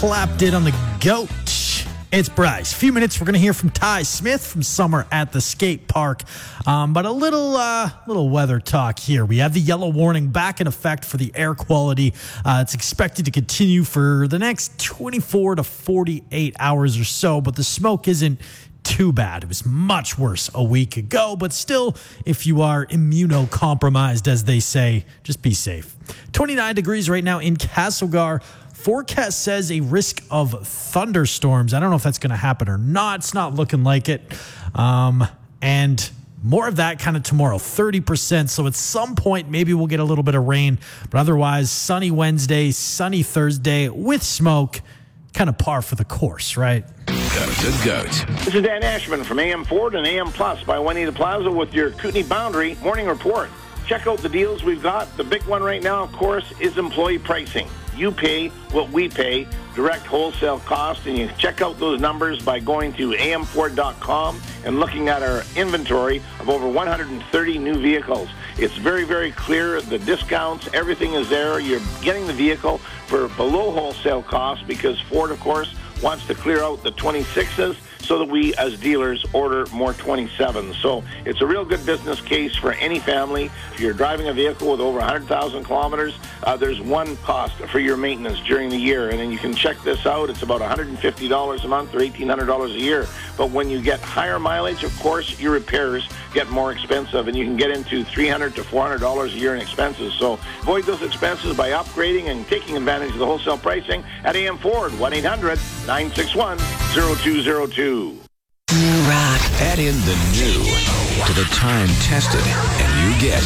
Clapped it on the goat. It's Bryce. A few minutes, we're going to hear from Ty Smith from Summer at the Skate Park. But a little weather talk here. We have the yellow warning back in effect for the air quality. It's expected to continue for the next 24 to 48 hours or so, but the smoke isn't too bad. It was much worse a week ago, but still, if you are immunocompromised, as they say, just be safe. 29 degrees right now in Castlegar. Forecast says a risk of thunderstorms. I don't know if that's going to happen or not. It's not looking like it. And more of that kind of tomorrow, 30%. So at some point, maybe we'll get a little bit of rain. But otherwise, sunny Wednesday, sunny Thursday with smoke. Kind of par for the course, right? Goat to Goat. This is Dan Ashman from AM Ford and AM Plus by Juanita Plaza with your Kootenay Boundary Morning Report. Check out the deals we've got. The big one right now, of course, is employee pricing. You pay what we pay, direct wholesale cost, and you check out those numbers by going to amford.com and looking at our inventory of over 130 new vehicles. It's very, very clear. The discounts, everything is there. You're getting the vehicle for below wholesale cost because Ford, of course, wants to clear out the 26s so that we, as dealers, order more 27s. So it's a real good business case for any family. If you're driving a vehicle with over 100,000 kilometers, there's one cost for your maintenance during the year. And then you can check this out. It's about $150 a month or $1,800 a year. But when you get higher mileage, of course, your repairs get more expensive, and you can get into $300 to $400 a year in expenses. So avoid those expenses by upgrading and taking advantage of the wholesale pricing at AM Ford, 1-800-961-0202. New rock. Add in the new to the time-tested, and you get